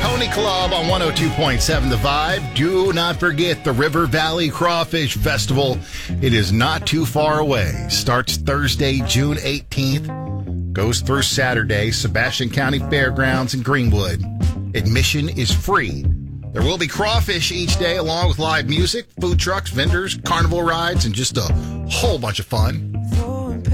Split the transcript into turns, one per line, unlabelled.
Pony Club on 102.7 The Vibe. Do not forget the River Valley Crawfish Festival. It is not too far away. Starts Thursday, June 18th. Goes through Saturday, Sebastian County Fairgrounds in Greenwood. Admission is free. There will be crawfish each day along with live music, food trucks, vendors, carnival rides, and just a whole bunch of fun.